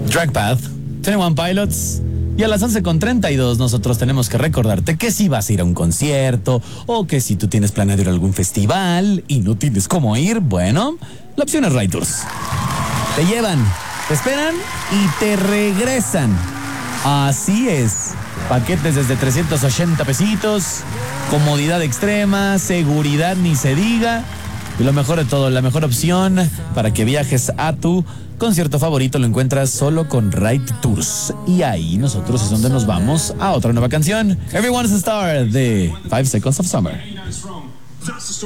Dragpath, 21 Pilots. Y a las 11:32 nosotros tenemos que recordarte que si vas a ir a un concierto o que si tú tienes planeado ir a algún festival y no tienes cómo ir, bueno, la opción es Ride Tours. Te llevan, te esperan y te regresan. Así es. Paquetes desde 380 pesitos, comodidad extrema, seguridad ni se diga. Y lo mejor de todo, la mejor opción para que viajes a tu concierto favorito lo encuentras solo con Ride Tours. Y ahí nosotros es donde nos vamos a otra nueva canción. Everyone's a Star de 5 Seconds of Summer.